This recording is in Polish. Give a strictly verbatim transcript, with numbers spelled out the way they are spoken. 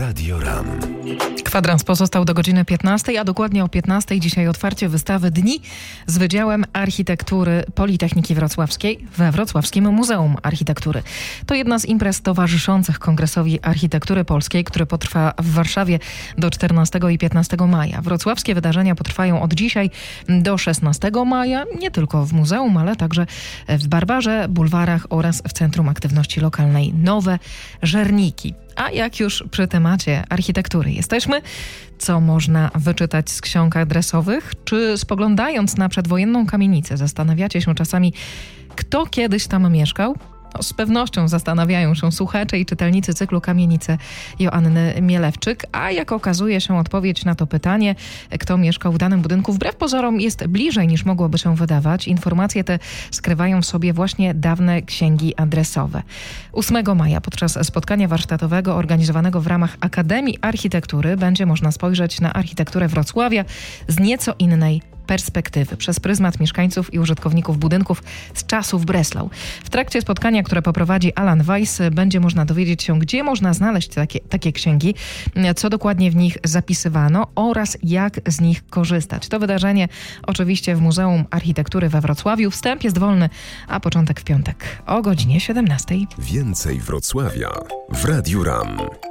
Radio RAM. Kwadrans pozostał do godziny piętnastej, a dokładnie o piętnastej dzisiaj otwarcie wystawy Dni z Wydziałem Architektury Politechniki Wrocławskiej we Wrocławskim Muzeum Architektury. To jedna z imprez towarzyszących Kongresowi Architektury Polskiej, który potrwa w Warszawie do czternastego i piętnastego maja. Wrocławskie wydarzenia potrwają od dzisiaj do szesnastego maja, nie tylko w muzeum, ale także w Barbarze, bulwarach oraz w Centrum Aktywności Lokalnej Nowe Żerniki. A jak już przy temacie architektury jesteśmy, co można wyczytać z ksiąg adresowych? Czy spoglądając na przedwojenną kamienicę zastanawiacie się czasami, kto kiedyś tam mieszkał? No, z pewnością zastanawiają się słuchacze i czytelnicy cyklu Kamienice Joanny Mielewczyk, a jak okazuje się, odpowiedź na to pytanie, kto mieszkał w danym budynku, wbrew pozorom jest bliżej niż mogłoby się wydawać. Informacje te skrywają w sobie właśnie dawne księgi adresowe. ósmego maja podczas spotkania warsztatowego organizowanego w ramach Akademii Architektury będzie można spojrzeć na architekturę Wrocławia z nieco innej perspektywy, przez pryzmat mieszkańców i użytkowników budynków z czasów Breslau. W trakcie spotkania, które poprowadzi Alan Weiss, będzie można dowiedzieć się, gdzie można znaleźć takie, takie księgi, co dokładnie w nich zapisywano oraz jak z nich korzystać. To wydarzenie oczywiście w Muzeum Architektury we Wrocławiu. Wstęp jest wolny, a początek w piątek o godzinie siedemnastej. Więcej Wrocławia w Radiu RAM.